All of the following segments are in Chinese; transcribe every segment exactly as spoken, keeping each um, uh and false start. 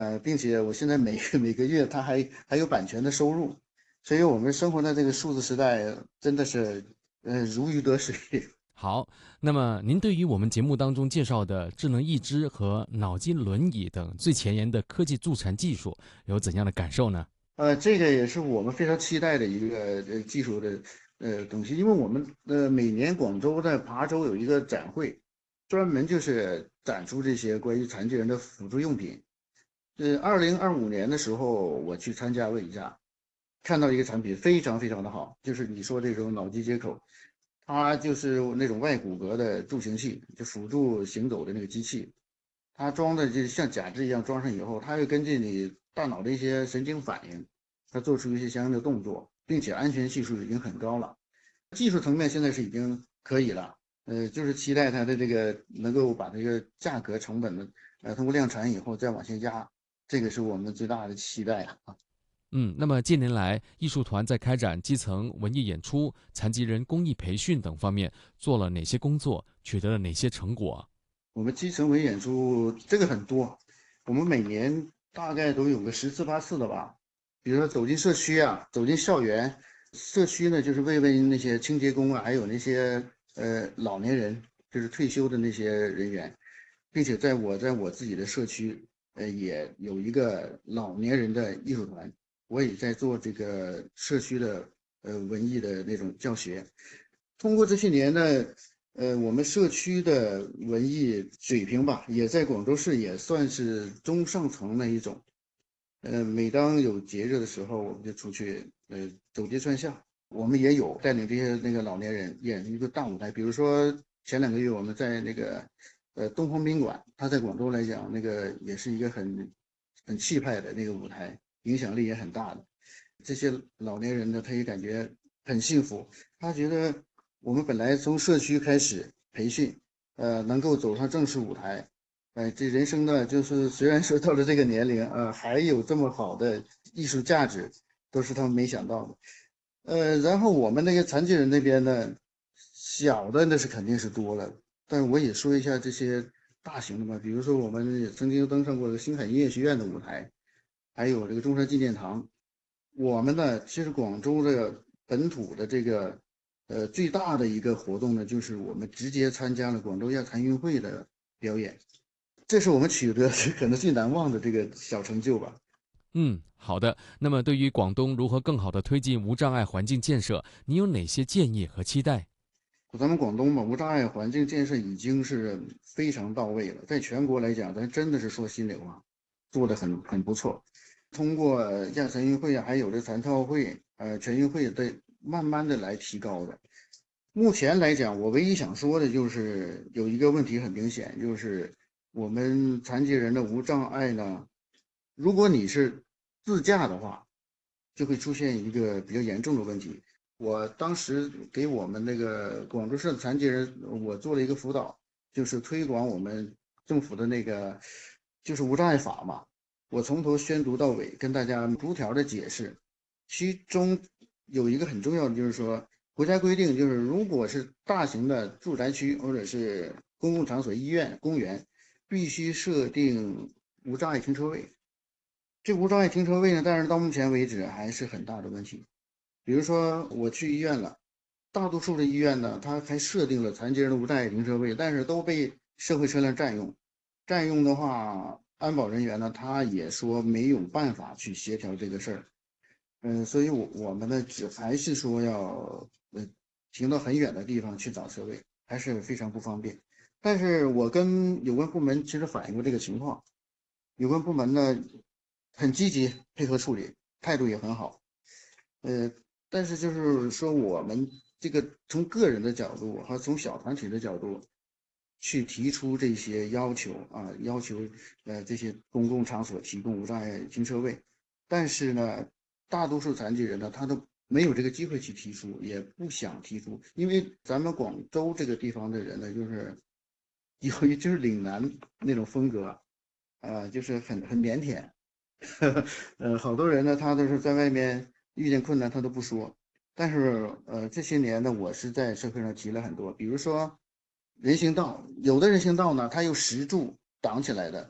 呃，并且我现在每每个月它还还有版权的收入，所以我们生活在这个数字时代，真的是呃如鱼得水。 好，那么您对于我们节目当中介绍的智能义肢和脑筋轮椅等最前沿的科技助残技术有怎样的感受呢？ 呃，这个也是我们非常期待的一个呃技术的呃东西，因为我们呃每年广州在琶洲有一个展会，专门就是展出这些关于残疾人的辅助用品。呃，二零二五年的时候我去参加过一下，看到一个产品非常非常的好，就是你说这种脑机接口，它就是那种外骨骼的助行器，就辅助行走的那个机器。它装的就像假肢一样，装上以后，它会根据你大脑的一些神经反应，它做出一些相应的动作，并且安全系数已经很高了。技术层面现在是已经可以了，呃，就是期待它的这个能够把这个价格成本呢，呃，通过量产以后再往下压，这个是我们最大的期待啊。 嗯，那么近年来，艺术团在开展基层文艺演出、残疾人公益培训等方面做了哪些工作，取得了哪些成果？ 我们基层文艺演出这个很多，我们每年大概都有个十次八次的吧。比如说走进社区啊，走进校园，社区呢就是慰问那些清洁工啊，还有那些呃老年人，就是退休的那些人员，并且在我在我自己的社区，呃也有一个老年人的艺术团，我也在做这个社区的呃文艺的那种教学。通过这些年呢，呃，我们社区的文艺水平吧，也在广州市也算是中上层那一种。呃，每当有节日的时候，我们就出去，呃，走街串巷。我们也有带领这些那个老年人演一个大舞台，比如说前两个月我们在那个呃东方宾馆，它在广州来讲，那个也是一个很很气派的那个舞台，影响力也很大的。这些老年人呢，他也感觉很幸福，他觉得我们本来从社区开始培训，呃，能够走上正式舞台，哎，这人生呢，就是虽然说到了这个年龄，呃，还有这么好的艺术价值，都是他们没想到的。呃，然后我们那个残疾人那边呢，小的那是肯定是多了，但我也说一下这些大型的嘛，比如说我们也曾经登上过星海音乐学院的舞台，还有这个中山纪念堂。我们呢，其实广州的本土的这个呃最大的一个活动呢，就是我们直接参加了广州亚残运会的表演，这是我们取得可能最难忘的这个小成就吧。 嗯，好的。那么对于广东如何更好地推进无障碍环境建设，你有哪些建议和期待？ 咱们广东嘛，无障碍环境建设已经是非常到位了，在全国来讲，咱真的是说心里话，做的很很不错。通过亚残运会啊，还有这残奥会、呃全运会的，慢慢的来提高的。目前来讲，我唯一想说的就是有一个问题很明显，就是我们残疾人的无障碍呢，如果你是自驾的话，就会出现一个比较严重的问题。我当时给我们那个广州市残疾人，我做了一个辅导，就是推广我们政府的那个就是无障碍法嘛。我从头宣读到尾，跟大家逐条的解释。其中有一个很重要的，就是说国家规定，就是如果是大型的住宅区或者是公共场所、医院、公园，必须设定无障碍停车位。这无障碍停车位呢，但是到目前为止还是很大的问题。比如说我去医院了，大多数的医院呢，它还设定了残疾人的无障碍停车位，但是都被社会车辆占用。占用的话，安保人员呢，他也说没有办法去协调这个事儿。嗯，所以我我们呢，只还是说要呃停到很远的地方去找车位，还是非常不方便。但是我跟有关部门其实反映过这个情况，有关部门呢很积极配合处理，态度也很好。呃，但是就是说，我们这个从个人的角度和从小团体的角度去提出这些要求啊，要求呃这些公共场所提供无障碍停车位，但是呢，大多数残疾人呢，他都没有这个机会去提出，也不想提出，因为咱们广州这个地方的人呢，就是有一就是岭南那种风格，啊、就是很很腼腆，呃，好多人呢，他都是在外面遇见困难他都不说，但是呃这些年呢，我是在社会上提了很多，比如说人行道，有的人行道呢，它有石柱挡起来的，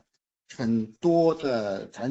很多的残